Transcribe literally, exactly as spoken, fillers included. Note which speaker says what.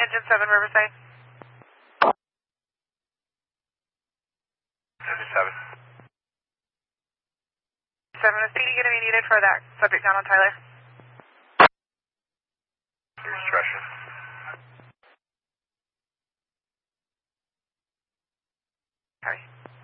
Speaker 1: Engine seven, Riverside.
Speaker 2: Engine seven.
Speaker 1: seven, is P D going to be needed for that subject down on Tyler?
Speaker 2: Discretion.
Speaker 1: Sorry.